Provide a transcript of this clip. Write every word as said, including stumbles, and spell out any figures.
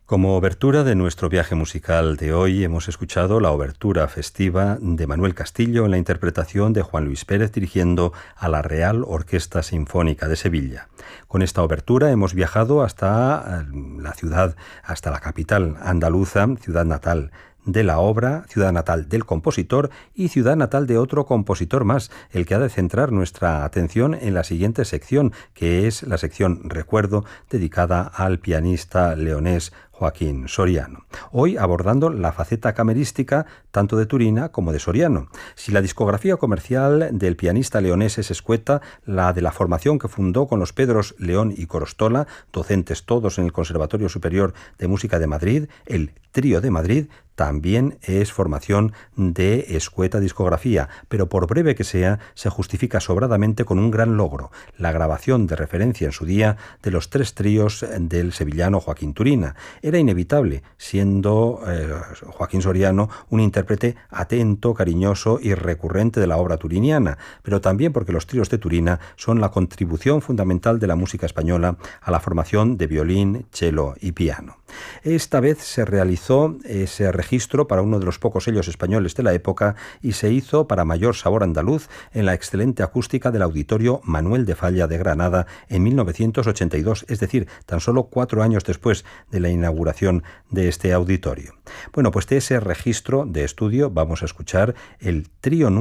Como obertura de nuestro viaje musical de hoy hemos escuchado la obertura festiva de Manuel Castillo en la interpretación de Juan Luis Pérez dirigiendo a la Real Orquesta Sinfónica de Sevilla. Con esta obertura hemos viajado hasta la ciudad, hasta la capital andaluza, ciudad natal de la obra, ciudad natal del compositor y ciudad natal de otro compositor más, el que ha de centrar nuestra atención en la siguiente sección, que es la sección Recuerdo, dedicada al pianista leonés Joaquín Soriano. Hoy abordando la faceta camerística tanto de Turina como de Soriano. Si la discografía comercial del pianista leonés es escueta, la de la formación que fundó con los Pedros León y Corostola, docentes todos en el Conservatorio Superior de Música de Madrid, el Trío de Madrid, también es formación de escueta discografía, pero por breve que sea, se justifica sobradamente con un gran logro, la grabación de referencia en su día de los tres tríos del sevillano Joaquín Turina. Era inevitable, siendo eh, Joaquín Soriano un intérprete atento, cariñoso y recurrente de la obra turiniana, pero también porque los tríos de Turina son la contribución fundamental de la música española a la formación de violín, cello y piano. Esta vez se realizó ese registro para uno de los pocos sellos españoles de la época y se hizo para mayor sabor andaluz en la excelente acústica del Auditorio Manuel de Falla de Granada en mil novecientos ochenta y dos, es decir, tan solo cuatro años después de la inauguración de este auditorio. Bueno, pues de ese registro de estudio vamos a escuchar el trío número